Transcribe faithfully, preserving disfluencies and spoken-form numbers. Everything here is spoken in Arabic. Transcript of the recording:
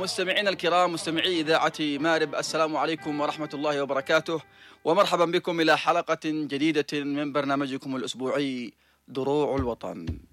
مستمعينا الكرام، مستمعي إذاعة مارب، السلام عليكم ورحمة الله وبركاته، ومرحبا بكم إلى حلقة جديدة من برنامجكم الأسبوعي دروع الوطن.